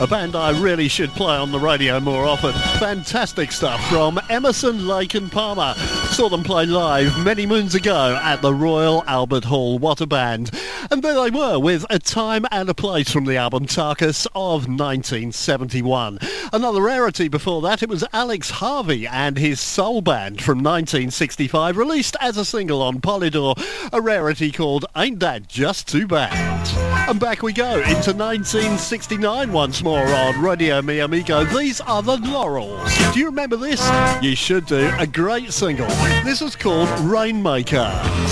A band I really should play on the radio more often. Fantastic stuff from Emerson, Lake and Palmer. Saw them play live many moons ago at the Royal Albert Hall. What a band. And there they were with A Time and a Place from the album Tarkus of 1971. Another rarity before that, it was Alex Harvey and his Soul Band from 1965, released as a single on Polydor, a rarity called Ain't That Just Too Bad. And back we go into 1969 once more on Radio Mi Amigo. These are the Laurels. Do you remember this? You should do. A great single. This is called Rainmaker.